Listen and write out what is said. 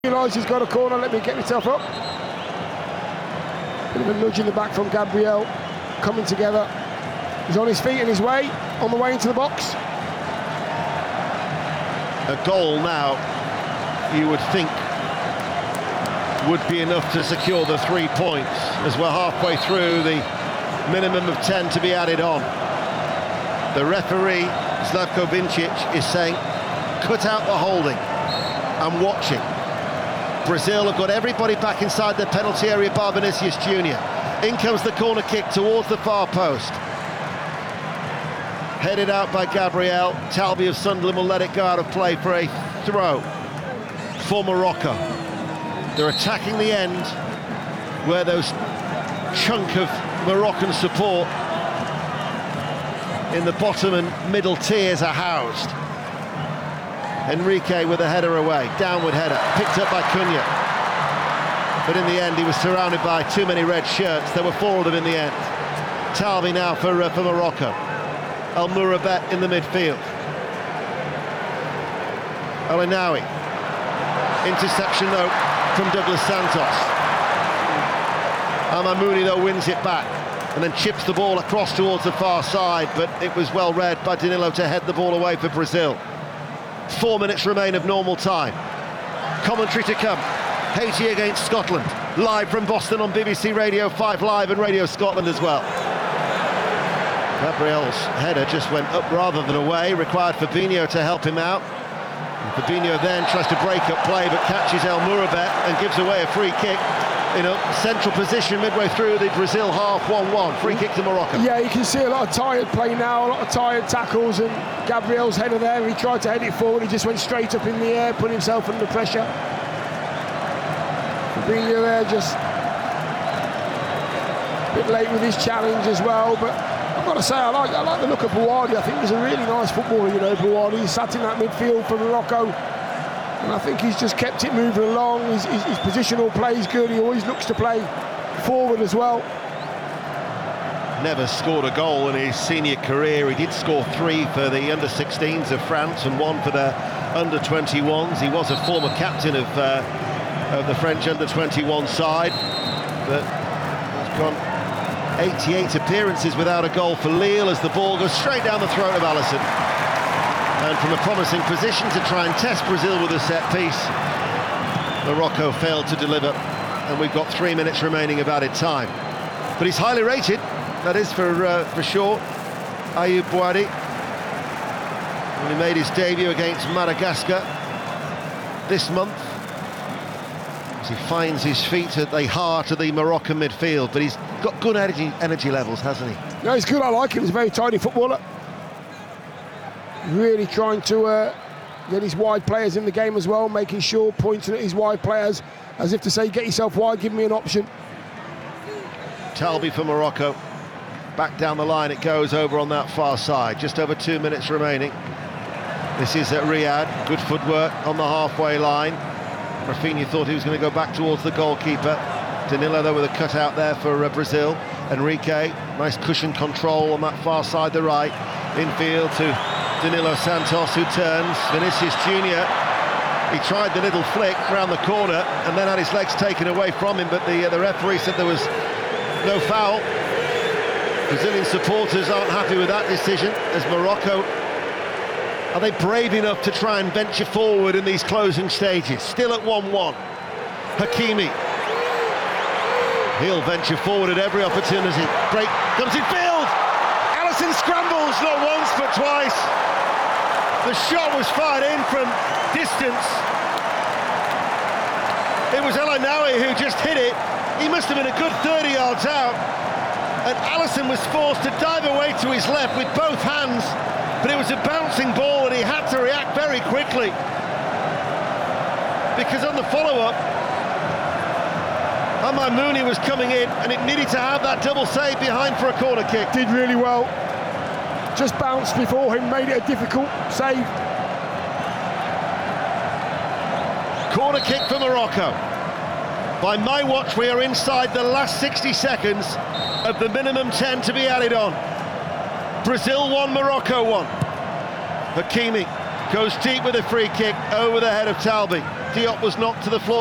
Realise he's got a corner, let me get myself up. Bit of a nudge in the back from Gabriel, coming together. He's on his feet and his way, on the way into the box. A goal now, you would think, would be enough to secure the 3 points, as we're halfway through the minimum of 10 to be added on. The referee, Slavko Vincic, is saying, cut out the holding. I'm watching. Brazil have got everybody back inside their penalty area, bar Vinicius Junior. In comes the corner kick towards the far post. Headed out by Gabriel. Talbi of Sunderland will let it go out of play for a throw for Morocco. They're attacking the end where those chunk of Moroccan support in the bottom and middle tiers are housed. Enrique with a header away, downward header, picked up by Cunha. But in the end, he was surrounded by too many red shirts. There were 4 of them in the end. Talbi now for Morocco. El Mourabet in the midfield. El Inawi. Interception though from Douglas Santos. Al Mamouni though wins it back and then chips the ball across towards the far side, but it was well read by Danilo to head the ball away for Brazil. 4 minutes remain of normal time. Commentary to come. Haiti against Scotland, live from Boston on BBC Radio 5 Live and Radio Scotland as well. Gabriel's header just went up rather than away, required Fabinho to help him out. And Fabinho then tries to break up play but catches El Mourabet and gives away a free kick in a central position midway through the Brazil half. 1-1, free kick to Morocco. Yeah, you can see a lot of tired play now, a lot of tired tackles, and Gabriel's header there, he tried to head it forward, he just went straight up in the air, put himself under pressure. Fabinho there just a bit late with his challenge as well, but I've got to say, I like the look of Bouhaddi. I think he's a really nice footballer, you know, Bouhaddi. He's sat in that midfield for Morocco, and I think he's just kept it moving along. His positional play is good. He always looks to play forward as well. Never scored a goal in his senior career. He did score 3 for the under-16s of France and 1 for their under-21s. He was a former captain of the French under-21 side, but he's gone 88 appearances without a goal for Lille as the ball goes straight down the throat of Alisson. And from a promising position to try and test Brazil with a set piece, Morocco failed to deliver, and we've got 3 minutes remaining of added time. But he's highly rated, that is for sure. Ayoub Bouhaddi, when he made his debut against Madagascar this month, as he finds his feet at the heart of the Moroccan midfield. But he's got good energy levels, hasn't he? No, he's good, I like him. He's a very tidy footballer. Really trying to get his wide players in the game as well, making sure, pointing at his wide players as if to say, get yourself wide, give me an option. Talbi for Morocco. Back down the line it goes over on that far side. Just over 2 minutes remaining. This is at Riyadh. Good footwork on the halfway line. Rafinha thought he was going to go back towards the goalkeeper. Danilo though with a cutout there for Brazil. Enrique, nice cushion control on that far side, the right. Infield to Danilo Santos, who turns. Vinicius Junior, he tried the little flick round the corner and then had his legs taken away from him, but the referee said there was no foul. Brazilian supporters aren't happy with that decision, as Morocco, are they brave enough to try and venture forward in these closing stages? Still at 1-1. Hakimi, he'll venture forward at every opportunity. Break comes in field. Alisson scrambles not once but twice. The shot was fired in from distance. It was El Inawi who just hit it. He must have been a good 30 yards out, and Alisson was forced to dive away to his left with both hands, but it was a bouncing ball and he had to react very quickly, because on the follow-up Al Mamouni was coming in and it needed to have that double save behind for a corner kick. Did really well, just bounced before him, made it a difficult save. Corner kick for Morocco. By my watch, we are inside the last 60 seconds of the minimum 10 to be added on. Brazil 1, Morocco 1. Hakimi goes deep with a free kick over the head of Talbi. Diop was knocked to the floor.